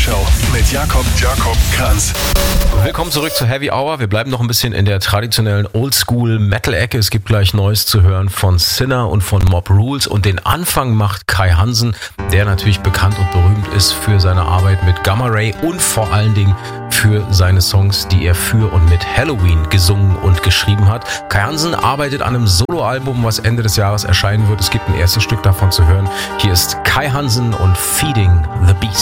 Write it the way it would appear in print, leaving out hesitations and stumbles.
Show mit Jakob Kranz. Willkommen zurück zu Heavy Hour. Wir bleiben noch ein bisschen in der traditionellen Oldschool-Metal-Ecke. Es gibt gleich Neues zu hören von Sinner und von Mob Rules. Und den Anfang macht Kai Hansen, der natürlich bekannt und berühmt ist für seine Arbeit mit Gamma Ray und vor allen Dingen für seine Songs, die er für und mit Helloween gesungen und geschrieben hat. Kai Hansen arbeitet an einem Soloalbum, was Ende des Jahres erscheinen wird. Es gibt ein erstes Stück davon zu hören. Hier ist Kai Hansen und Feeding the Beast.